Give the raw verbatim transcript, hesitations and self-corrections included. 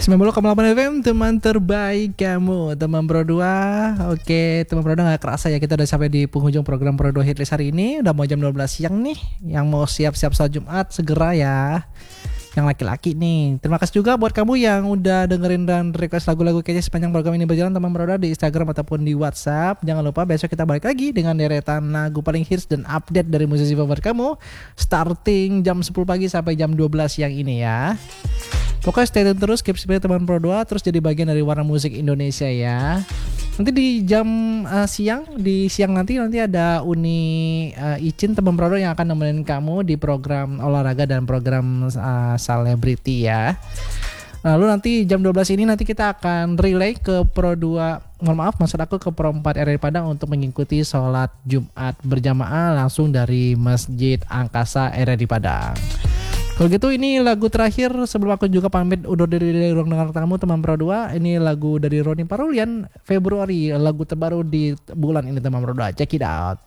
sembilan puluh koma delapan F M, teman terbaik kamu, teman Pro dua. Oke, teman Pro dua, gak kerasa ya kita udah sampai di penghujung program Pro dua Hitlist hari ini. Udah mau jam dua belas siang nih. Yang mau siap-siap sholat Jumat segera ya, yang laki-laki nih. Terima kasih juga buat kamu yang udah dengerin dan request lagu-lagu kece sepanjang program ini berjalan, teman Pro dua, di Instagram ataupun di WhatsApp. Jangan lupa besok kita balik lagi dengan deretan lagu paling hits dan update dari musisi favorit kamu, starting jam sepuluh pagi sampai jam dua belas siang ini ya. Pokoknya stay tune terus, keep seperti teman Pro dua, terus jadi bagian dari warna musik Indonesia ya. Nanti di jam uh, siang, di siang nanti nanti ada Uni uh, Icin, teman Pro dua, yang akan nemenin kamu di program olahraga dan program uh, selebriti ya. Lalu nanti jam dua belas ini nanti kita akan relay ke Pro dua, mohon maaf maksud aku ke Pro empat R R I Padang untuk mengikuti sholat Jumat berjamaah langsung dari Masjid Angkasa R R I Padang. Kalau gitu ini lagu terakhir sebelum aku juga pamit udah dari, dari ruang dengar tamu teman Pro dua. Ini lagu dari Roni Parulian, Februari, lagu terbaru di bulan ini teman Pro dua. Check it out.